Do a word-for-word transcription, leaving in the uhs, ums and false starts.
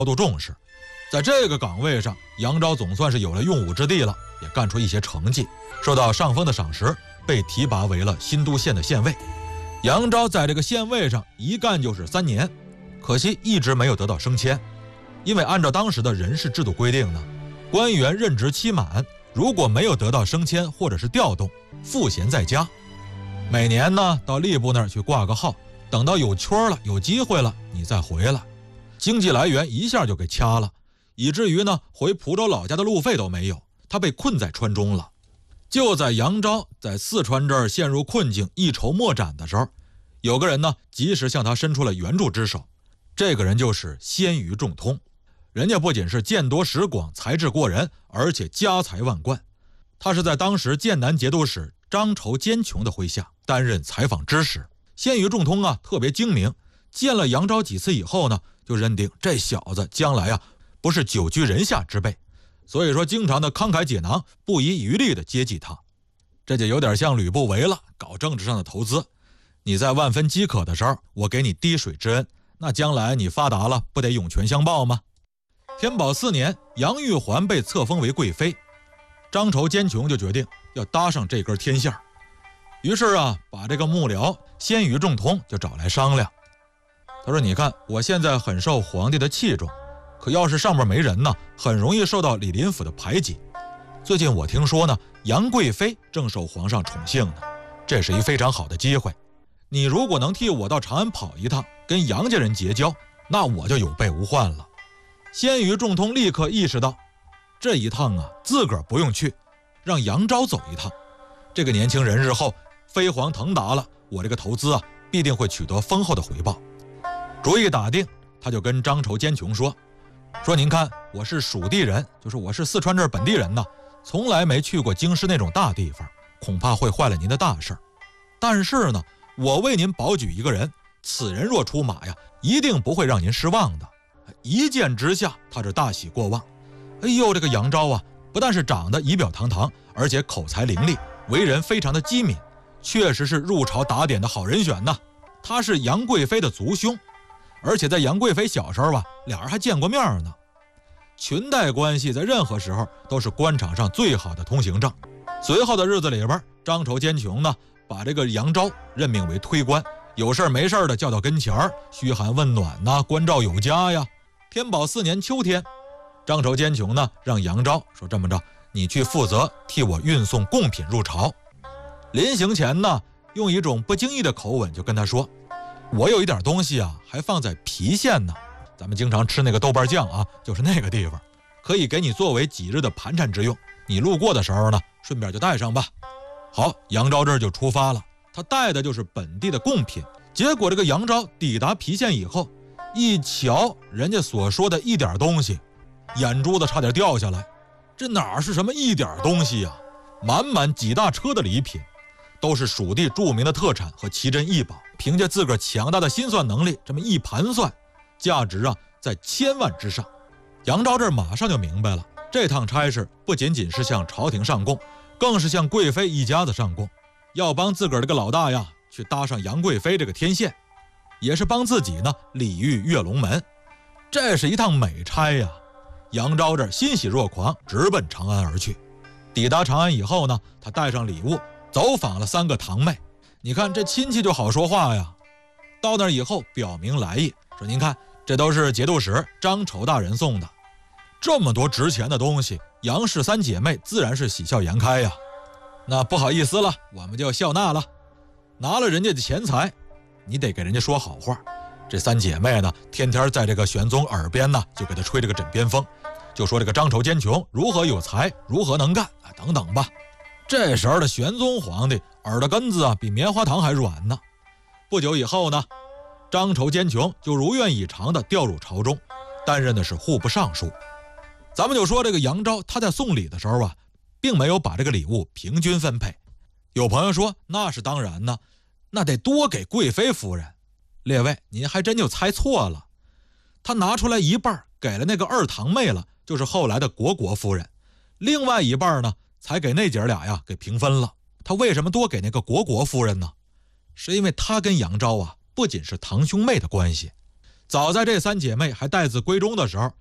度重视。在这个岗位上，杨昭总算是有了用武之地了，也干出一些成绩，受到上峰的赏识，被提拔为了新都县的县尉。杨昭在这个县尉上一干就是三年，可惜一直没有得到升迁。因为按照当时的人事制度规定呢，官员任职期满，如果没有得到升迁或者是调动，赋闲在家。每年呢到吏部那儿去挂个号，等到有缺了有机会了你再回来，经济来源一下就给掐了，以至于呢回蒲州老家的路费都没有，他被困在川中了。就在杨昭在四川这儿陷入困境一筹莫展的时候，有个人呢及时向他伸出了援助之手，这个人就是鲜于仲通。人家不仅是见多识广，才智过人，而且家财万贯。他是在当时剑南节度使张筹坚穷的麾下担任采访知使。鲜于仲通啊特别精明，见了杨昭几次以后呢，就认定这小子将来啊不是久居人下之辈，所以说经常的慷慨解囊，不遗余力的接济他。这就有点像吕不韦了，搞政治上的投资。你在万分饥渴的时候，我给你滴水之恩，那将来你发达了，不得涌泉相报吗？天宝四年，杨玉环被册封为贵妃，张筹坚穷就决定要搭上这根天线。于是啊，把这个幕僚鲜于仲通就找来商量。他说：“你看，我现在很受皇帝的器重，可要是上面没人呢，很容易受到李林甫的排挤。最近我听说呢，杨贵妃正受皇上宠幸呢，这是一非常好的机会。你如果能替我到长安跑一趟，跟杨家人结交，那我就有备无患了。”鲜于仲通立刻意识到，这一趟啊，自个儿不用去，让杨昭走一趟。这个年轻人日后飞黄腾达了，我这个投资啊，必定会取得丰厚的回报。主意打定，他就跟张筹坚穷说：“说您看，我是蜀地人，就是我是四川这儿本地人呢，从来没去过京师那种大地方，恐怕会坏了您的大事。但是呢，我为您保举一个人，此人若出马呀，一定不会让您失望的。”一见之下，他是大喜过望。哎呦，这个杨昭啊，不但是长得仪表堂堂，而且口才伶俐，为人非常的机敏，确实是入朝打点的好人选呐。他是杨贵妃的族兄，而且在杨贵妃小时候啊，俩人还见过面呢。裙带关系在任何时候都是官场上最好的通行证。随后的日子里边，张筹坚穷呢，把这个杨昭任命为推官，有事没事的叫到跟前儿，嘘寒问暖呐，关照有加呀。天宝四年秋天，张筹坚穷呢，让杨昭说：“这么着，你去负责替我运送贡品入朝。”临行前呢，用一种不经意的口吻就跟他说：“我有一点东西啊，还放在郫县呢，咱们经常吃那个豆瓣酱啊，就是那个地方，可以给你作为几日的盘缠之用。你路过的时候呢，顺便就带上吧。”好，杨昭这儿就出发了，他带的就是本地的贡品。结果这个杨昭抵达郫县以后，一瞧人家所说的一点东西，眼珠子差点掉下来。这哪是什么一点东西呀、啊？满满几大车的礼品，都是蜀地著名的特产和奇珍异宝。凭借自个儿强大的心算能力，这么一盘算，价值啊在千万之上。杨昭这儿马上就明白了，这趟差事不仅仅是向朝廷上贡，更是向贵妃一家子上贡，要帮自个儿这个老大呀去搭上杨贵妃这个天线，也是帮自己呢礼遇跃龙门。这是一趟美差呀！杨昭这儿欣喜若狂，直奔长安而去。抵达长安以后呢，他带上礼物，走访了三个堂妹。你看这亲戚就好说话呀。到那以后表明来意，说您看这都是节度使张筹大人送的，这么多值钱的东西，杨氏三姐妹自然是喜笑颜开呀。那不好意思了，我们就笑纳了。拿了人家的钱财，你得给人家说好话。这三姐妹呢，天天在这个玄宗耳边呢，就给他吹这个枕边风，就说这个张筹坚穷如何有才，如何能干啊，等等吧。这时候的玄宗皇帝耳朵根子啊，比棉花糖还软呢。不久以后呢，张筹坚穷就如愿以偿的调入朝中，担任的是户部尚书。咱们就说这个杨昭，他在送礼的时候啊，并没有把这个礼物平均分配。有朋友说，那是当然呢，那得多给贵妃夫人。列位，您还真就猜错了，他拿出来一半给了那个二堂妹了，就是后来的虢国夫人，另外一半呢，才给那姐俩呀给平分了。他为什么多给那个虢国夫人呢？是因为他跟杨昭啊，不仅是堂兄妹的关系， 早在这三姐妹还待字闺中的时候，